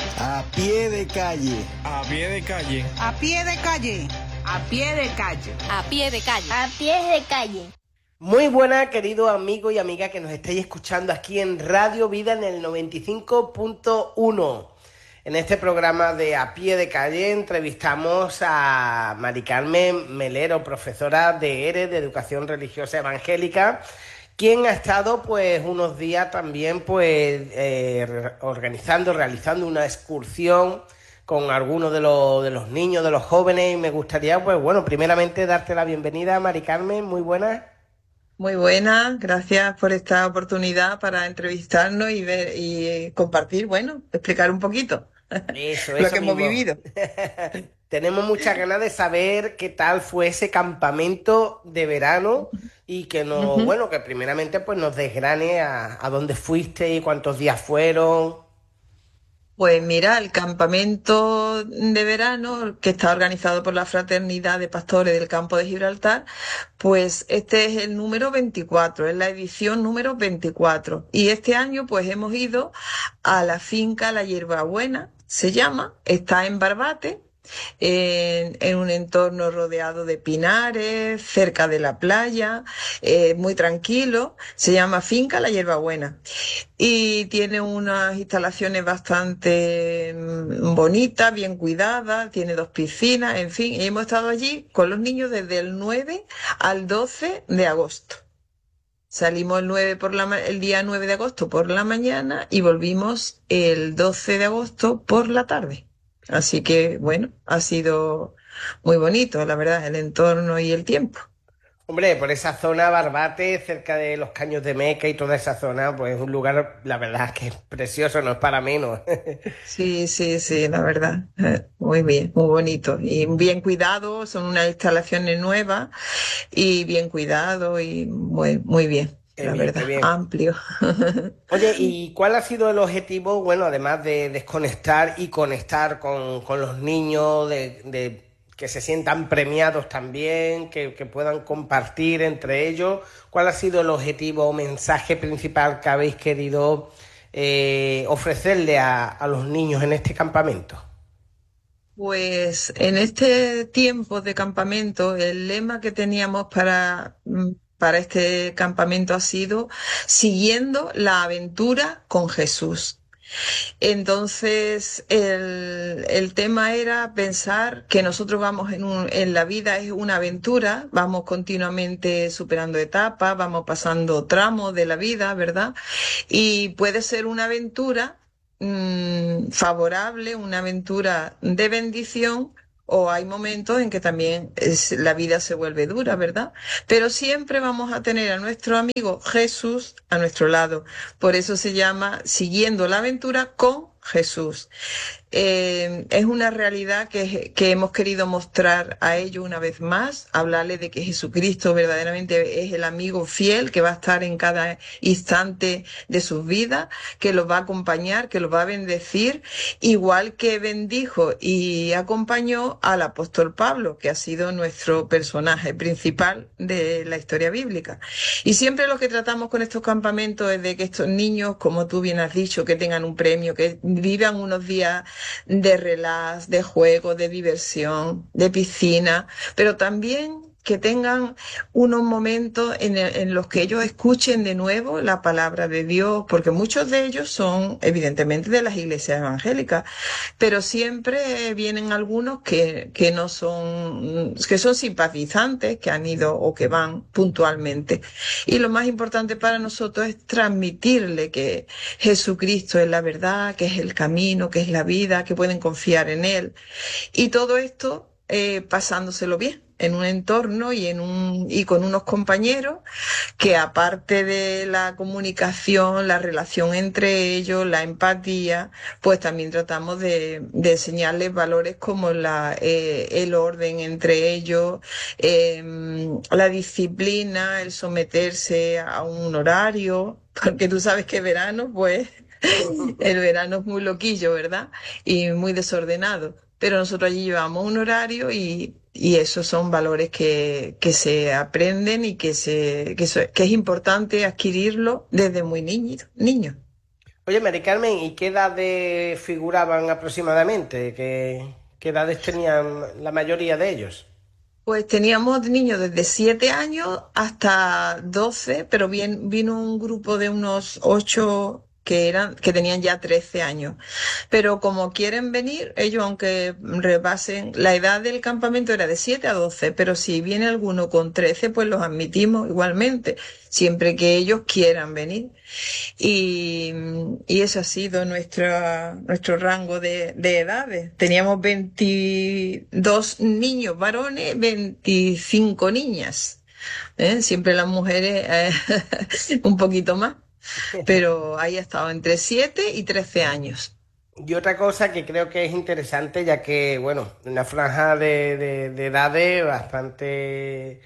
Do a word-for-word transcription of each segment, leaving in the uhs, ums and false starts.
A pie de calle. A pie de calle. A pie de calle. A pie de calle. A pie de calle. A pie de calle. Muy buenas, queridos amigos y amigas que nos estáis escuchando aquí en Radio Vida en el noventa y cinco punto uno. En este programa de A Pie de Calle entrevistamos a Mari Carmen Melero, profesora de E R E, de Educación Religiosa Evangélica, quien ha estado pues unos días también pues eh, organizando, realizando una excursión con algunos de los, de los niños, de los jóvenes, y me gustaría pues bueno, primeramente darte la bienvenida, Mari Carmen. Muy buenas. Muy buenas, gracias por esta oportunidad para entrevistarnos y ver y compartir, bueno, explicar un poquito eso, lo eso que mismo. hemos vivido. Tenemos muchas ganas de saber qué tal fue ese campamento de verano y que nos, uh-huh. bueno, que primeramente pues nos desgrane a, a dónde fuiste y cuántos días fueron. Pues mira, el campamento de verano que está organizado por la Fraternidad de Pastores del Campo de Gibraltar, pues este es el número veinticuatro, es la edición número veinticuatro. Y este año pues hemos ido a la finca La Hierbabuena, se llama, está en Barbate, En, en un entorno rodeado de pinares, cerca de la playa, eh, muy tranquilo. Se llama Finca La Hierbabuena y tiene unas instalaciones bastante bonitas, bien cuidadas, tiene dos piscinas, en fin, y hemos estado allí con los niños desde el nueve al doce de agosto. Salimos el, nueve por la, el día nueve de agosto por la mañana y volvimos el doce de agosto por la tarde. Así que, bueno, ha sido muy bonito, la verdad, el entorno y el tiempo. Hombre, por esa zona, Barbate, cerca de los Caños de Meca y toda esa zona, pues es un lugar, la verdad, que es precioso, no es para menos. Sí, sí, sí, la verdad, muy bien, muy bonito. Y bien cuidado, son unas instalaciones nuevas y bien cuidado y muy, muy bien. Qué la bien, verdad, bien. amplio. Oye, ¿y cuál ha sido el objetivo, bueno, además de desconectar y conectar con, con los niños, de, de que se sientan premiados también, que, que puedan compartir entre ellos? ¿Cuál ha sido el objetivo o mensaje principal que habéis querido eh, ofrecerle a, a los niños en este campamento? Pues en este tiempo de campamento, el lema que teníamos para... para este campamento ha sido siguiendo la aventura con Jesús. Entonces, el, el tema era pensar que nosotros vamos en, un, en la vida es una aventura, vamos continuamente superando etapas, vamos pasando tramos de la vida, ¿verdad? Y puede ser una aventura mmm, favorable, una aventura de bendición, o hay momentos en que también es, la vida se vuelve dura, ¿verdad? Pero siempre vamos a tener a nuestro amigo Jesús a nuestro lado. Por eso se llama Siguiendo la Aventura con Jesús. Eh, es una realidad que, que hemos querido mostrar a ellos una vez más, hablarles de que Jesucristo verdaderamente es el amigo fiel que va a estar en cada instante de sus vidas, que los va a acompañar, que los va a bendecir, igual que bendijo y acompañó al apóstol Pablo, que ha sido nuestro personaje principal de la historia bíblica. Y siempre lo que tratamos con estos campamentos es de que estos niños, como tú bien has dicho, que tengan un premio, que vivan unos días de relax, de juego, de diversión, de piscina, pero también que tengan unos momentos en, el, en los que ellos escuchen de nuevo la palabra de Dios, porque muchos de ellos son evidentemente de las iglesias evangélicas, pero siempre vienen algunos que, que no son, que son simpatizantes, que han ido o que van puntualmente. Y lo más importante para nosotros es transmitirle que Jesucristo es la verdad, que es el camino, que es la vida, que pueden confiar en Él. Y todo esto eh, pasándoselo bien en un entorno y en un y con unos compañeros que, aparte de la comunicación, la relación entre ellos, la empatía, pues también tratamos de, de enseñarles valores como la eh, el orden entre ellos, eh, la disciplina, el someterse a un horario, porque tú sabes que verano, pues el verano es muy loquillo, ¿verdad? Y muy desordenado. Pero nosotros allí llevamos un horario y, y esos son valores que, que se aprenden y que, se, que, eso, que es importante adquirirlo desde muy niño, niño. Oye, Mari Carmen, ¿y qué edades figuraban aproximadamente? ¿Qué, qué edades tenían la mayoría de ellos? Pues teníamos niños desde siete años hasta doce, pero bien, vino un grupo de unos ocho que eran, que tenían ya trece años. Pero como quieren venir, ellos aunque rebasen, la edad del campamento era de siete a doce, pero si viene alguno con trece, pues los admitimos igualmente, siempre que ellos quieran venir. Y, y ese ha sido nuestra, nuestro rango de, de edades. Teníamos veintidós niños varones, veinticinco niñas. ¿eh? Siempre las mujeres eh, un poquito más, pero ahí ha estado entre siete y trece años. Y otra cosa que creo que es interesante, ya que, bueno, una franja de, de- de edades bastante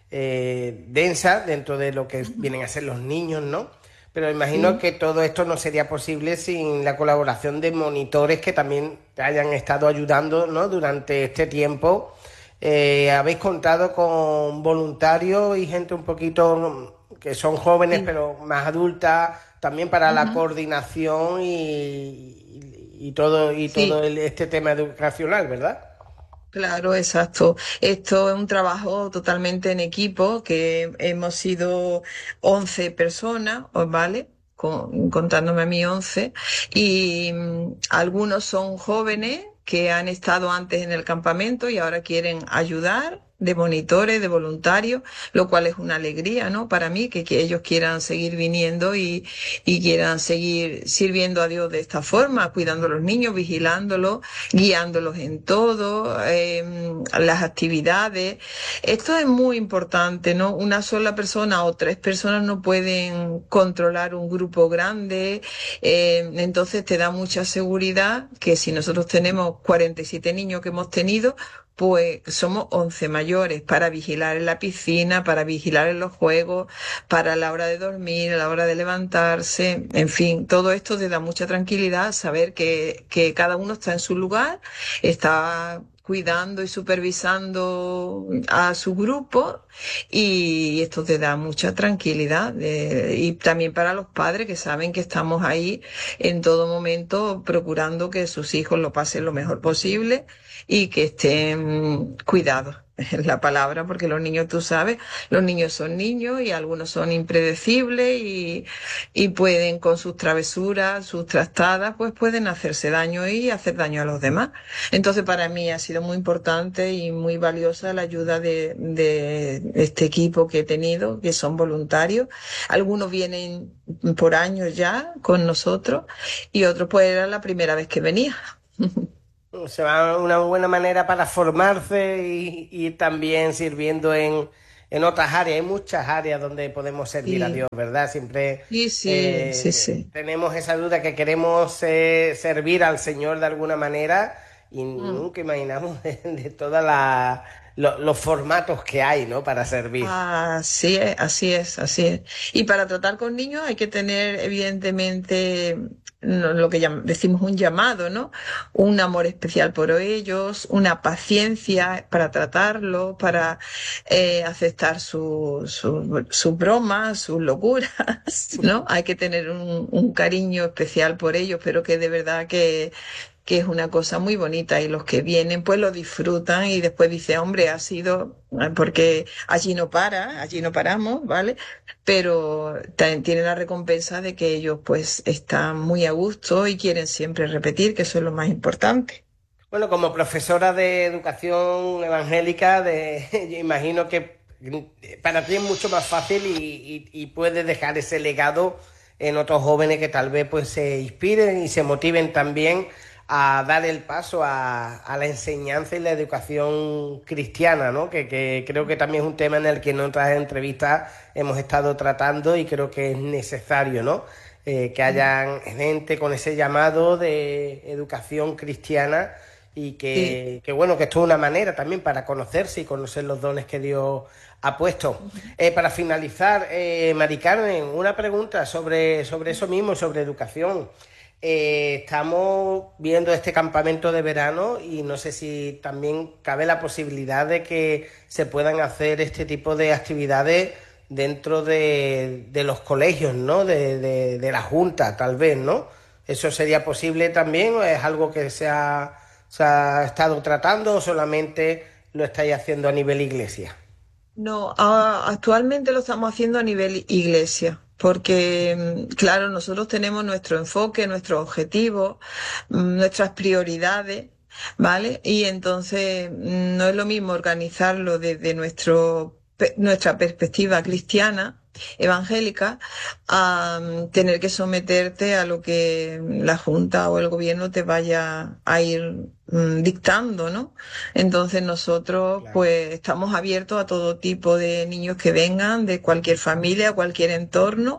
eh, densa dentro de lo que vienen a ser los niños, ¿no? Pero imagino Sí. que todo esto no sería posible sin la colaboración de monitores que también te hayan estado ayudando, ¿no? Durante este tiempo. Eh, habéis contado con voluntarios y gente un poquito mm, que son jóvenes Sí. pero más adultas, también para la Ujú. coordinación y, y- y todo y todo Sí. el- este tema educacional, ¿verdad? Claro, exacto. Esto es un trabajo totalmente en equipo, que hemos sido once personas, ¿os ¿vale? Con- contándome a mí once. Y mm, algunos son jóvenes que han estado antes en el campamento y ahora quieren ayudar de monitores, de voluntarios, lo cual es una alegría, ¿no? Para mí, que, que ellos quieran seguir viniendo y, y quieran seguir sirviendo a Dios de esta forma, cuidando a los niños, vigilándolos, guiándolos en todo, eh, las actividades. Esto es muy importante, ¿no? Una sola persona o tres personas no pueden controlar un grupo grande, eh, entonces te da mucha seguridad que si nosotros tenemos cuarenta y siete niños que hemos tenido, pues somos once mayores para vigilar en la piscina, para vigilar en los juegos, para la hora de dormir, a la hora de levantarse, en fin, todo esto te da mucha tranquilidad saber que, que cada uno está en su lugar, está cuidando y supervisando a su grupo y esto te da mucha tranquilidad. eh, y también para los padres que saben que estamos ahí en todo momento procurando que sus hijos lo pasen lo mejor posible y que estén cuidados. Es la palabra, porque los niños, tú sabes, los niños son niños y algunos son impredecibles y, y pueden con sus travesuras, sus trastadas, pues pueden hacerse daño y hacer daño a los demás. Entonces, para mí ha sido muy importante y muy valiosa la ayuda de, de este equipo que he tenido, que son voluntarios. Algunos vienen por años ya con nosotros y otros pues era la primera vez que venía. Se va una buena manera para formarse y, y ir también sirviendo en, en otras áreas. Hay muchas áreas donde podemos servir a Sí, Dios, ¿verdad? Siempre sí, sí, sí, eh, sí. tenemos esa duda que queremos eh, servir al Señor de alguna manera y Mm. nunca imaginamos de, de todos los formatos que hay, ¿no? Para servir. Así es, así es, así es. Y para tratar con niños hay que tener, evidentemente, no- lo que llam- decimos un llamado, ¿no? Un amor especial por ellos, una paciencia para tratarlo, para eh, aceptar su, su, sus bromas, sus locuras, ¿no? Hay que tener un, un cariño especial por ellos, pero que de verdad que que es una cosa muy bonita y los que vienen pues lo disfrutan y después dice, hombre, ha sido, eh, porque allí no para, allí no paramos, ¿vale? Pero también tiene la recompensa de que ellos pues están muy a gusto y quieren siempre repetir, que eso es lo más importante. Bueno, como profesora de educación evangélica, de, yo imagino que para ti es mucho más fácil y, y- y puedes dejar ese legado en otros jóvenes que tal vez pues se inspiren y se motiven también a dar el paso a, a la enseñanza y la educación cristiana, ¿no? Que, que creo que también es un tema en el que en otras entrevistas hemos estado tratando y creo que es necesario, ¿no? Eh, que hayan gente con ese llamado de educación cristiana y Sí. que, que, bueno, que esto es una manera también para conocerse y conocer los dones que Dios ha puesto. Eh, para finalizar, eh, Mari Carmen, una pregunta sobre, sobre eso mismo, sobre educación. Eh, estamos viendo este campamento de verano y no sé si también cabe la posibilidad de que se puedan hacer este tipo de actividades dentro de, de los colegios, ¿no? De, de, de la Junta, tal vez, ¿no? ¿Eso sería posible también o es algo que se ha, se ha estado tratando o solamente lo estáis haciendo a nivel iglesia? No, a- actualmente lo estamos haciendo a nivel iglesia, porque, mm, claro, nosotros tenemos nuestro enfoque, nuestros objetivos, mm, nuestras prioridades, ¿vale? Y entonces mm, no es lo mismo organizarlo desde nuestro, pe- nuestra perspectiva cristiana, evangélica, a mm, tener que someterte a lo que la Junta o el gobierno te vaya a ir mm, dictando, ¿no? Entonces nosotros Claro. pues estamos abiertos a todo tipo de niños que vengan, de cualquier familia, cualquier entorno,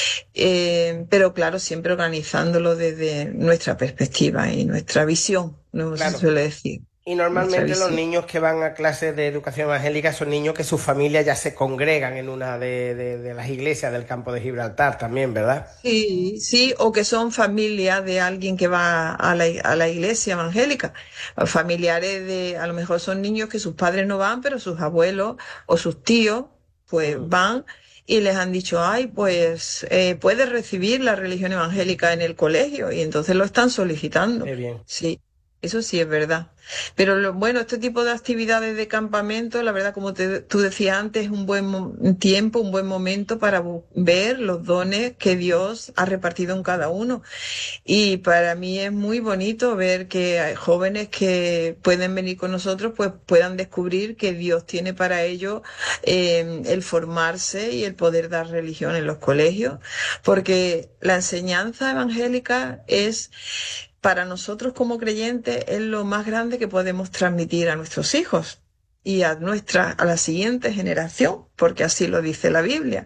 eh, pero claro, siempre organizándolo desde nuestra perspectiva y nuestra visión, ¿no? Se Claro. suele decir, Y nuestra normalmente los visión. niños que van a clases de educación evangélica son niños que sus familias ya se congregan en una de, de- de las iglesias del campo de Gibraltar también, ¿verdad? Sí, sí, o que son familias de alguien que va a la, a la iglesia evangélica. Familiares de, a lo mejor son niños que sus padres no van, pero sus abuelos o sus tíos, pues Mm, van y les han dicho, ay, pues eh, puedes recibir la religión evangélica en el colegio, y entonces lo están solicitando. qué bien. Sí, eso sí es verdad. Pero lo- bueno, este tipo de actividades de campamento, la verdad, como te- tú decías antes, es un buen mo- tiempo, un buen momento para bu- ver los dones que Dios ha repartido en cada uno. Y para mí es muy bonito ver que hay jóvenes que pueden venir con nosotros, pues puedan descubrir que Dios tiene para ellos eh, el formarse y el poder dar religión en los colegios, porque la enseñanza evangélica es, para nosotros como creyentes, es lo más grande que podemos transmitir a nuestros hijos y a nuestra, a la siguiente generación, porque así lo dice la Biblia.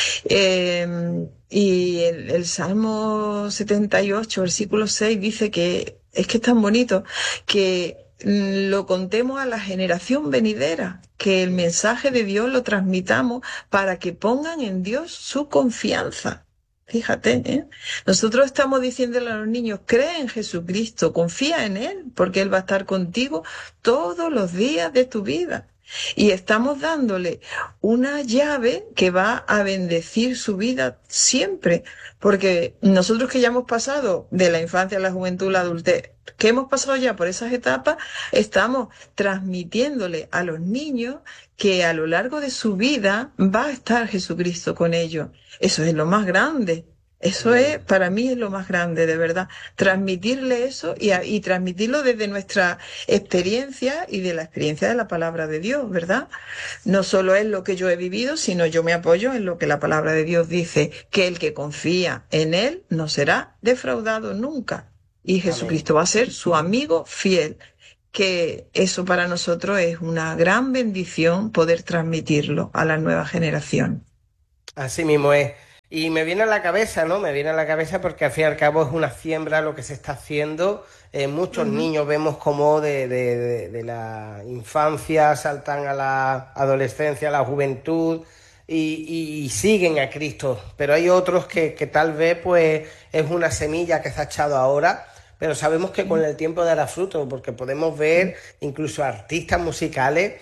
Eh, y el, el Salmo setenta y ocho, versículo seis, dice que es que es tan bonito que mm, lo contemos a la generación venidera, que el mensaje de Dios lo transmitamos para que pongan en Dios su confianza. Fíjate, ¿eh? Nosotros estamos diciéndole a los niños, cree en Jesucristo, confía en Él, porque Él va a estar contigo todos los días de tu vida. Y estamos dándole una llave que va a bendecir su vida siempre, porque nosotros que ya hemos pasado de la infancia a la juventud, la adultez, que hemos pasado ya por esas etapas, estamos transmitiéndole a los niños que a lo largo de su vida va a estar Jesucristo con ellos. Eso es lo más grande. Eso es, Tremendo. para mí es lo más grande, de verdad. Transmitirle eso y, a- y transmitirlo desde nuestra experiencia y de la experiencia de la palabra de Dios, ¿verdad? No solo es lo que yo he vivido, sino yo me apoyo en lo que la palabra de Dios dice, que el que confía en Él no será defraudado nunca. Y Amén. Jesucristo va a ser su amigo fiel, que eso para nosotros es una gran bendición poder transmitirlo a la nueva generación. Así mismo es. Y me viene a la cabeza, ¿no? Me viene a la cabeza porque al fin y al cabo es una siembra lo que se está haciendo. Eh, muchos Ujú. niños vemos como de, de- de- de la infancia saltan a la adolescencia, a la juventud y, y- y siguen a Cristo. Pero hay otros que, que tal vez pues es una semilla que se ha echado ahora, pero sabemos que con Sí, el tiempo dará fruto porque podemos ver sí. incluso artistas musicales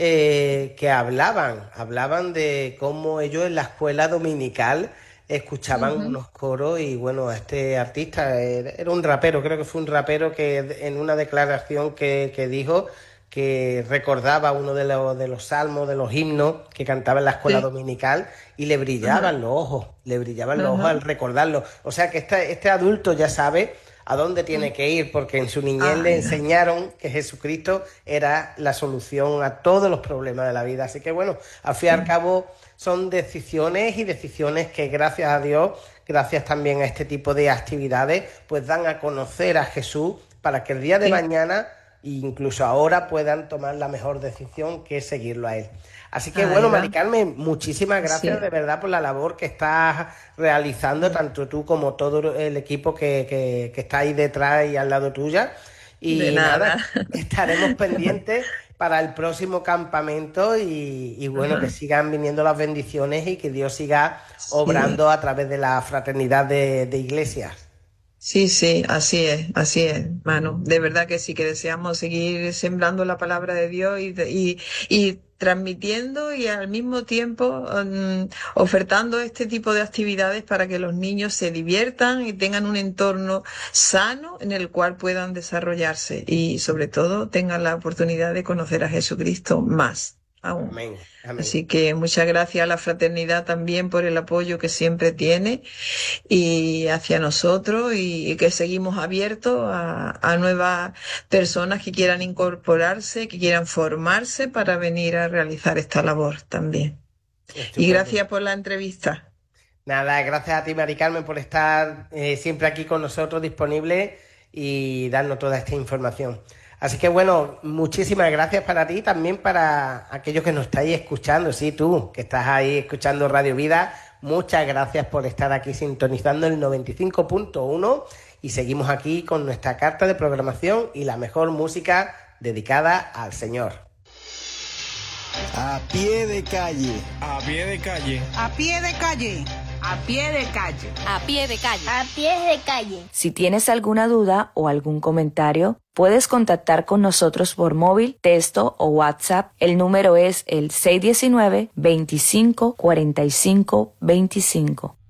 eh, que hablaban, hablaban de cómo ellos en la escuela dominical escuchaban Ujú. unos coros y bueno, este artista era, era un rapero, creo que fue un rapero que en una declaración que, que dijo que recordaba uno de los, de los salmos, de los himnos que cantaba en la escuela Sí. dominical y le Ajá, brillaban los ojos, le brillaban los ojos ajá. al recordarlo. O sea que este, este adulto ya sabe a dónde Mm. tiene que ir, porque en su niñez le Ay, enseñaron que Jesucristo era la solución a todos los problemas de la vida. Así que bueno, al fin y al sí, cabo son decisiones y decisiones que gracias a Dios, gracias también a este tipo de actividades, pues dan a conocer a Jesús para que el día de sí, mañana, e incluso ahora, puedan tomar la mejor decisión que es seguirlo a Él. Así que ahí bueno, Mari va. Carmen, muchísimas gracias Sí, de verdad por la labor que estás realizando, tanto tú como todo el equipo que, que, que está ahí detrás y al lado tuya. de Y nada. nada, estaremos pendientes para el próximo campamento y, y bueno, que Ajá. sigan viniendo las bendiciones y que Dios siga Sí. obrando a través de la fraternidad de, de iglesias. Sí, sí, así es, así es, Manu. De verdad que sí, que deseamos seguir sembrando la palabra de Dios y, y, y transmitiendo y al mismo tiempo um, ofertando este tipo de actividades para que los niños se diviertan y tengan un entorno sano en el cual puedan desarrollarse y sobre todo tengan la oportunidad de conocer a Jesucristo más aún. Amén, amén. Así que muchas gracias a la fraternidad también por el apoyo que siempre tiene y hacia nosotros y, y que seguimos abiertos a, a nuevas personas que quieran incorporarse, que quieran formarse para venir a realizar esta labor también. Estupendo. Y gracias por la entrevista. Nada, gracias a ti, Mari Carmen, por estar eh, siempre aquí con nosotros disponible y darnos toda esta información. Así que bueno, muchísimas gracias para ti, también para aquellos que nos estáis escuchando, sí, tú, que estás ahí escuchando Radio Vida, muchas gracias por estar aquí sintonizando el noventa y cinco punto uno y seguimos aquí con nuestra carta de programación y la mejor música dedicada al Señor. A pie de calle. A pie de calle. A pie de calle. A pie de calle. A pie de calle. A pie de calle. Si tienes alguna duda o algún comentario, puedes contactar con nosotros por móvil, texto o WhatsApp. El número es el seis uno nueve, veinticinco, cuarenta y cinco, veinticinco.